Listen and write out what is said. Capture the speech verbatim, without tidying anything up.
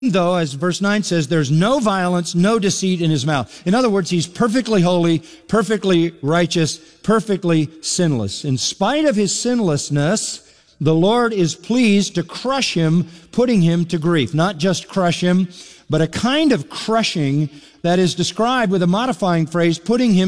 though, as verse nine says, there's no violence, no deceit in his mouth. In other words, he's perfectly holy, perfectly righteous, perfectly sinless. In spite of his sinlessness, the Lord is pleased to crush him, putting him to grief. Not just crush him, but a kind of crushing that is described with a modifying phrase, putting him